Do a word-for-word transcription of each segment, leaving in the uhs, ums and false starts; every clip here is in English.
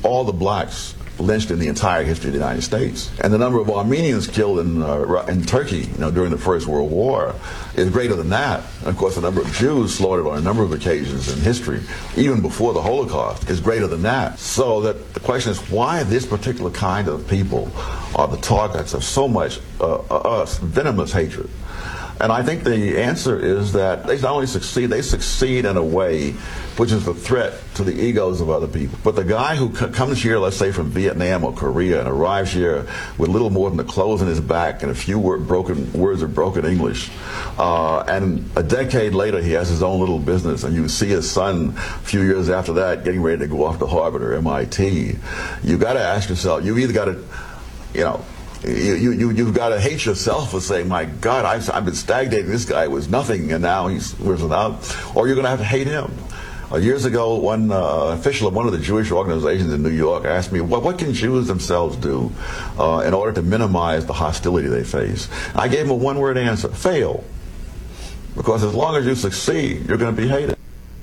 all the blacks lynched in the entire history of the United States. And the number of Armenians killed in uh, in Turkey, you know, during the First World War is greater than that. And of course, the number of Jews slaughtered on a number of occasions in history, even before the Holocaust, is greater than that. So that the question is, why this particular kind of people are the targets of so much uh, us venomous hatred? And I think the answer is that they not only succeed, they succeed in a way which is a threat to the egos of other people. But the guy who c- comes here, let's say from Vietnam or Korea, and arrives here with little more than the clothes on his back and a few word broken words of broken English, uh, and a decade later he has his own little business, and you see his son a few years after that getting ready to go off to Harvard or M I T, you got to ask yourself, you either got to, you know, You, you, you, you've got to hate yourself for saying, my God, I've, I've been stagnating. This guy was nothing, and now he's risen out. Or you're going to have to hate him. Uh, years ago, one uh, official of one of the Jewish organizations in New York asked me, what, what can Jews themselves do uh, in order to minimize the hostility they face? I gave him a one-word answer: fail. Because as long as you succeed, you're going to be hated.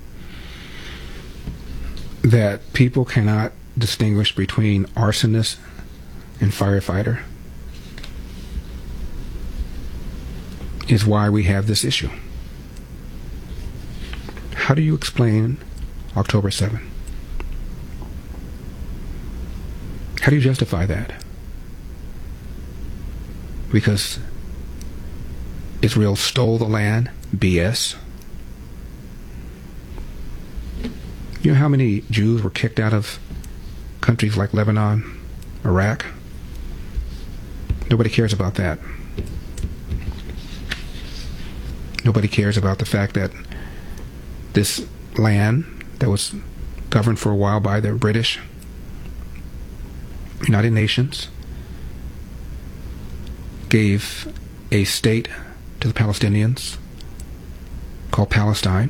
That people cannot distinguish between arsonist and firefighter is why we have this issue. How do you explain October seventh? How do you justify that? Because Israel stole the land? B S. You know how many Jews were kicked out of countries like Lebanon, Iraq? Nobody cares about that. Nobody cares about the fact that this land that was governed for a while by the British, United Nations, gave a state to the Palestinians called Palestine,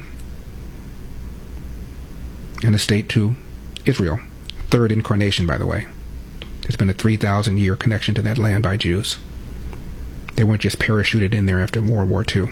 and a state to Israel. Third incarnation, by the way. There's been a three thousand year connection to that land by Jews. They weren't just parachuted in there after World War Two.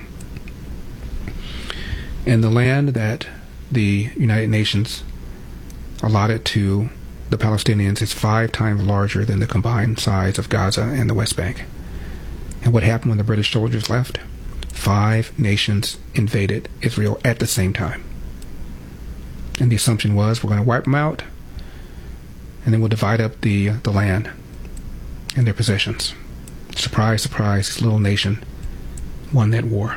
And the land that the United Nations allotted to the Palestinians is five times larger than the combined size of Gaza and the West Bank. And what happened when the British soldiers left? Five nations invaded Israel at the same time. And the assumption was, we're going to wipe them out, and then we'll divide up the the land and their possessions. Surprise, surprise, this little nation won that war.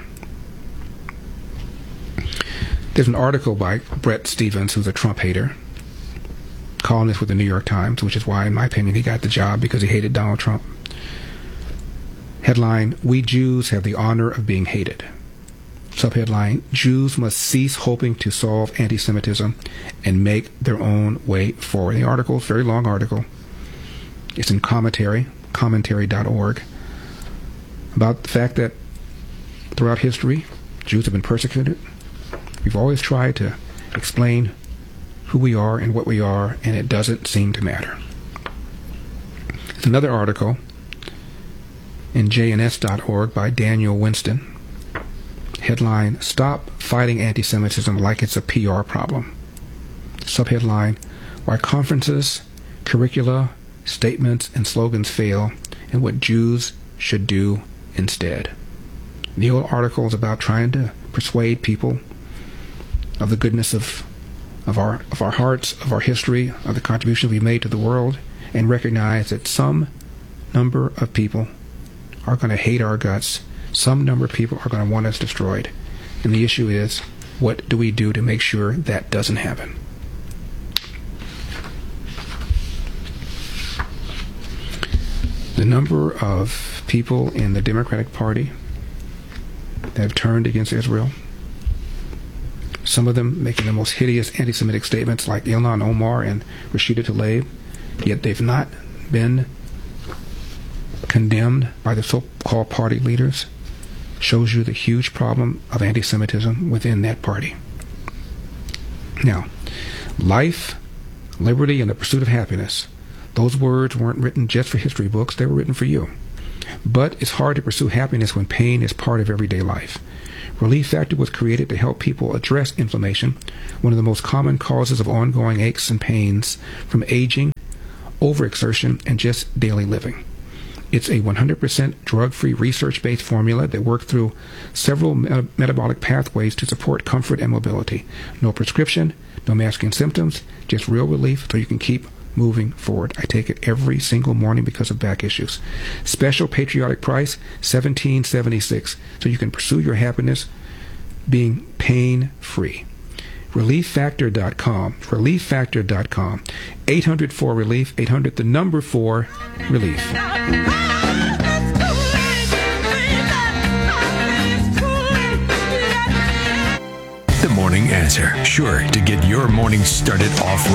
There's an article by Brett Stevens, who's a Trump hater, columnist with the New York Times, which is why, in my opinion, he got the job, because he hated Donald Trump. Headline, "We Jews have the honor of being hated." Subheadline, "Jews must cease hoping to solve anti-Semitism and make their own way forward." The article is a very long article. It's in commentary, commentary dot org, about the fact that throughout history, Jews have been persecuted. We've always tried to explain who we are and what we are, and it doesn't seem to matter. There's another article in J N S dot org by Daniel Winston. Headline, "Stop fighting anti-Semitism like it's a P R problem." Subheadline, "Why conferences, curricula, statements, and slogans fail, and what Jews should do instead." The whole article is about trying to persuade people of the goodness of of our of our hearts, of our history, of the contributions we made to the world, and recognize that some number of people are going to hate our guts. Some number of people are going to want us destroyed. And the issue is, what do we do to make sure that doesn't happen? The number of people in the Democratic Party that have turned against Israel, some of them making the most hideous anti-Semitic statements like Ilhan Omar and Rashida Tlaib, yet they've not been condemned by the so-called party leaders, shows you the huge problem of anti-Semitism within that party. Now, life, liberty, and the pursuit of happiness, those words weren't written just for history books, they were written for you. But it's hard to pursue happiness when pain is part of everyday life. Relief Factor was created to help people address inflammation, one of the most common causes of ongoing aches and pains from aging overexertion, and just daily living. It's a one hundred percent drug-free, research-based formula that works through several me- metabolic pathways to support comfort and mobility. No prescription, no masking symptoms, just real relief so you can keep moving forward. I take it every single morning because of back issues. Special patriotic price, seventeen seventy-six, so you can pursue your happiness being pain-free. relief factor dot com. relief factor dot com. eight hundred four relief. eight hundred the number four relief. The Morning Answer, sure to get your morning started off right.